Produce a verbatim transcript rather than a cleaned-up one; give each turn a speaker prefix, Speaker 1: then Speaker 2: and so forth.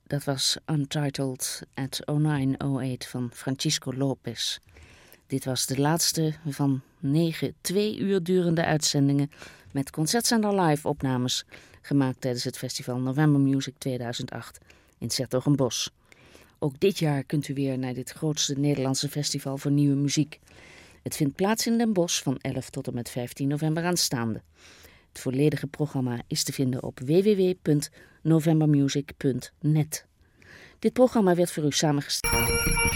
Speaker 1: Dat was Untitled at oh nine oh eight van Francisco Lopez. Dit was de laatste van negen twee uur durende uitzendingen met Concertzender live opnames gemaakt tijdens het festival November Music tweeduizend acht in 's-Hertogenbosch. Ook dit jaar kunt u weer naar dit grootste Nederlandse festival voor nieuwe muziek. Het vindt plaats in Den Bosch van elf tot en met vijftien november aanstaande. Het volledige programma is te vinden op w w w punt novembermusic punt net. Dit programma werd voor u samengesteld.